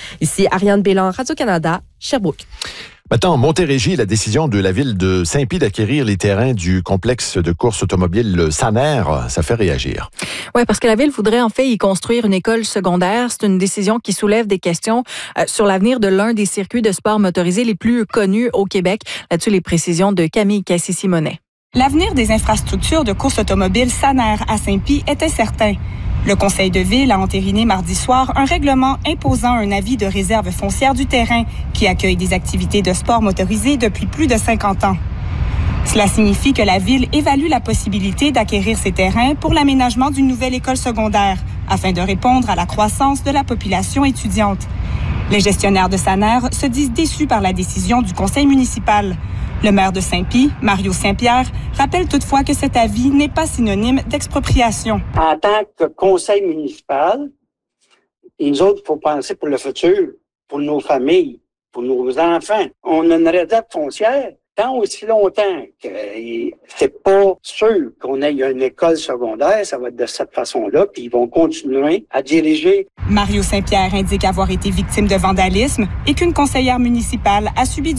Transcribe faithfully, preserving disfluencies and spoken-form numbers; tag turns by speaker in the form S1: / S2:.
S1: Ici Ariane Bélan, Radio-Canada, Sherbrooke.
S2: Maintenant, Montérégie, la décision de la ville de Saint-Pie d'acquérir les terrains du complexe de course automobile Saner, ça fait réagir.
S3: Oui, parce que la ville voudrait en fait y construire une école secondaire. C'est une décision qui soulève des questions euh, sur l'avenir de l'un des circuits de sport motorisés les plus connus au Québec. Là-dessus, les précisions de Camille Cassis-Simonet.
S4: L'avenir des infrastructures de course automobile Saner à Saint-Pie est incertain. Le conseil de ville a entériné mardi soir un règlement imposant un avis de réserve foncière du terrain qui accueille des activités de sport motorisé depuis plus de cinquante ans. Cela signifie que la ville évalue la possibilité d'acquérir ces terrains pour l'aménagement d'une nouvelle école secondaire afin de répondre à la croissance de la population étudiante. Les gestionnaires de Saner se disent déçus par la décision du conseil municipal. Le maire de Saint-Pie, Mario Saint-Pierre, rappelle toutefois que cet avis n'est pas synonyme d'expropriation.
S5: En tant que conseil municipal, et nous autres, il faut penser pour le futur, pour nos familles, pour nos enfants. On a une réserve foncière tant aussi longtemps que c'est pas sûr qu'on ait une école secondaire, ça va être de cette façon-là, puis ils vont continuer à diriger.
S4: Mario Saint-Pierre indique avoir été victime de vandalisme et qu'une conseillère municipale a subi